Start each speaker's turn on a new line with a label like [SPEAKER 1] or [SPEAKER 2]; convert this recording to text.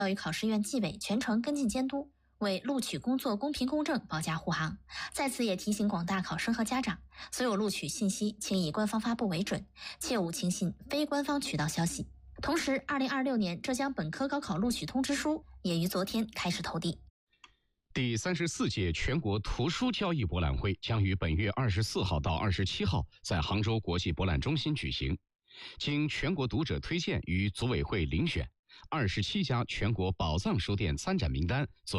[SPEAKER 1] 教育考试院纪委全程跟进监督，为录取工作公平公正保驾护航。在此也提醒广大考生和家长，所有录取信息请以官方发布为准，切勿轻信非官方渠道消息。同时，2026年浙江本科高考录取通知书也于昨天开始投递。
[SPEAKER 2] 第34届全国图书交易博览会将于本月24号到27号在杭州国际博览中心举行。经全国读者推荐与组委会遴选，27家全国宝藏书店参展名单做